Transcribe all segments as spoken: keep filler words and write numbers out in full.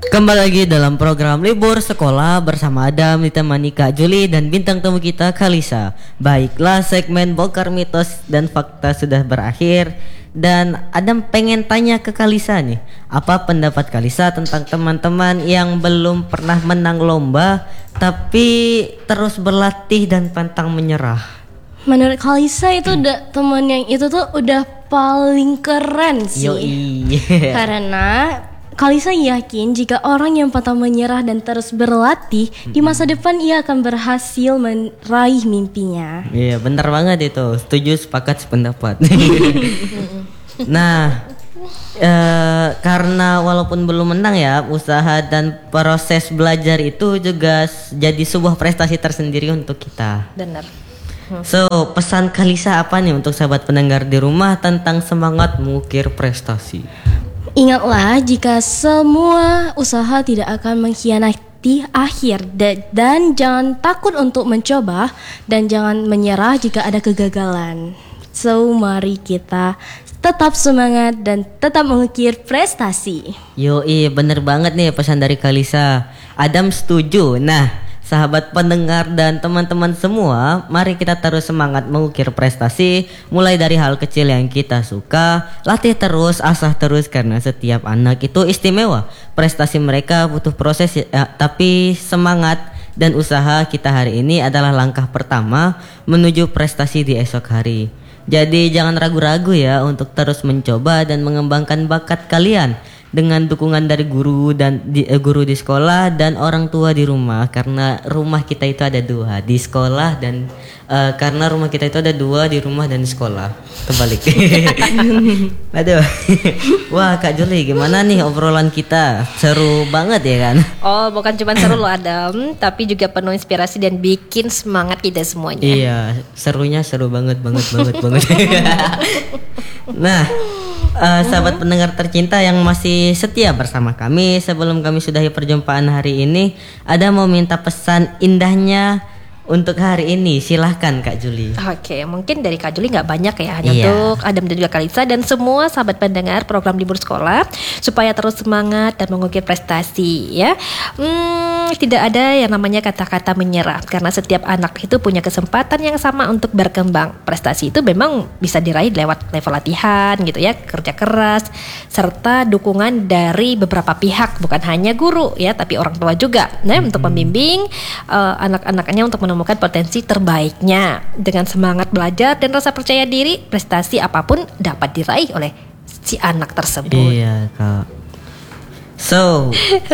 Kembali lagi dalam program Libur Sekolah bersama Adam ditemani Kak Juli dan bintang tamu kita Kalisa. Baiklah, segmen bongkar mitos dan fakta sudah berakhir. Dan Adam pengen tanya ke Kalisa nih, apa pendapat Kalisa tentang teman-teman yang belum pernah menang lomba tapi terus berlatih dan pantang menyerah? Menurut Kalisa itu udah teman yang itu tuh udah paling keren sih. Yoi. Karena Kalisa yakin jika orang yang pantang menyerah dan terus berlatih, mm-hmm. di masa depan ia akan berhasil meraih mimpinya. Iya, benar banget itu. Setuju, sepakat, sependapat. Nah, eh, karena walaupun belum menang ya, usaha dan proses belajar itu juga jadi sebuah prestasi tersendiri untuk kita. Benar. So, pesan Kalisa apa nih untuk sahabat pendengar di rumah tentang semangat mengukir prestasi? Ingatlah jika semua usaha tidak akan mengkhianati akhir dan, dan jangan takut untuk mencoba dan jangan menyerah jika ada kegagalan. So mari kita tetap semangat dan tetap mengukir prestasi. Yoi, bener banget nih pesan dari Kalisa. Adam setuju. Nah, sahabat pendengar dan teman-teman semua, mari kita terus semangat mengukir prestasi. Mulai dari hal kecil yang kita suka, latih terus, asah terus, karena setiap anak itu istimewa. Prestasi mereka butuh proses ya, tapi semangat dan usaha kita hari ini adalah langkah pertama menuju prestasi di esok hari. Jadi jangan ragu-ragu ya untuk terus mencoba dan mengembangkan bakat kalian dengan dukungan dari guru dan di, eh, guru di sekolah dan orang tua di rumah, karena rumah kita itu ada dua, di sekolah dan uh, karena rumah kita itu ada dua, di rumah dan di sekolah. Terbalik. Aduh. Wah, Kak Juli, gimana nih obrolan kita? Seru banget ya kan? Oh, bukan cuma seru loh Adam, tapi juga penuh inspirasi dan bikin semangat kita semuanya. Iya, serunya seru banget banget banget banget. Nah, Uh, sahabat pendengar tercinta yang masih setia bersama kami, sebelum kami sudahi perjumpaan hari ini, ada mau minta pesan indahnya untuk hari ini. Silahkan Kak Juli. Oke, mungkin dari Kak Juli gak banyak ya, hanya iya. untuk Adam dan juga Kalisa dan semua sahabat pendengar program Libur Sekolah, supaya terus semangat dan mengukir prestasi ya. Hmm, tidak ada yang namanya kata-kata menyerah, karena setiap anak itu punya kesempatan yang sama untuk berkembang. Prestasi itu memang bisa diraih lewat level latihan gitu ya, kerja keras, serta dukungan dari beberapa pihak, bukan hanya guru ya, tapi orang tua juga. Nah, hmm. untuk membimbing uh, anak-anaknya untuk menemukan menemukan potensi terbaiknya. Dengan semangat belajar dan rasa percaya diri, prestasi apapun dapat diraih oleh si anak tersebut. Iya, Kak. So,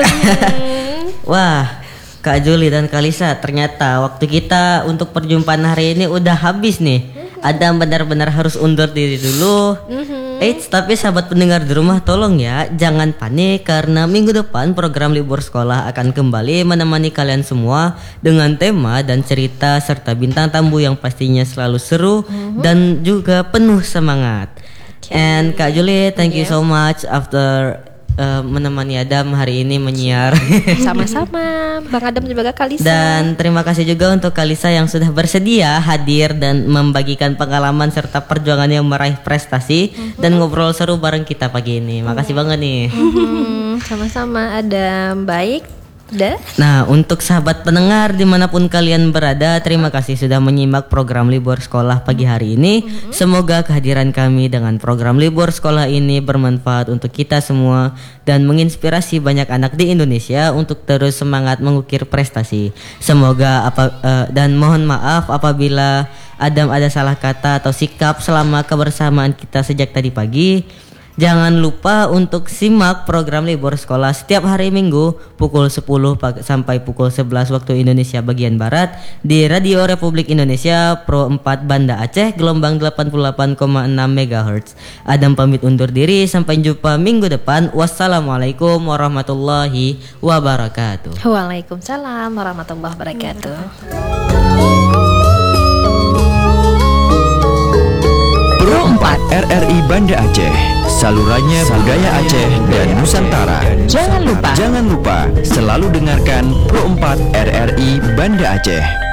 wah, Kak Juli dan Kalisa, ternyata waktu kita untuk perjumpaan hari ini udah habis nih. Adam benar-benar harus undur diri dulu. Eits, tapi sahabat pendengar di rumah tolong ya, jangan panik karena minggu depan program Libur Sekolah akan kembali menemani kalian semua dengan tema dan cerita serta bintang tamu yang pastinya selalu seru mm-hmm. dan juga penuh semangat. Okay. And Kak Juli, thank you so much after Uh, menemani Adam hari ini menyiar. Sama-sama Bang Adam juga Kalisa. Dan terima kasih juga untuk Kalisa yang sudah bersedia hadir dan membagikan pengalaman serta perjuangannya meraih prestasi mm-hmm. dan ngobrol seru bareng kita pagi ini. Makasih mm-hmm. banget nih. Mm-hmm. Sama-sama Adam. Baik. Udah. Nah, untuk sahabat pendengar dimanapun kalian berada, terima kasih sudah menyimak program Libur Sekolah pagi hari ini. Mm-hmm. Semoga kehadiran kami dengan program Libur Sekolah ini bermanfaat untuk kita semua dan menginspirasi banyak anak di Indonesia untuk terus semangat mengukir prestasi. Semoga apa uh, dan mohon maaf apabila Adam ada salah kata atau sikap selama kebersamaan kita sejak tadi pagi. Jangan lupa untuk simak program Libur Sekolah setiap hari Minggu pukul sepuluh sampai pukul sebelas waktu Indonesia bagian Barat di Radio Republik Indonesia Pro empat Banda Aceh gelombang delapan puluh delapan koma enam megahertz. Adam pamit undur diri, sampai jumpa minggu depan. Wassalamualaikum warahmatullahi wabarakatuh. Waalaikumsalam warahmatullahi wabarakatuh. Pro empat R R I Banda Aceh, salurannya budaya Aceh dan Nusantara. Jangan lupa, jangan lupa selalu dengarkan Pro empat R R I Banda Aceh.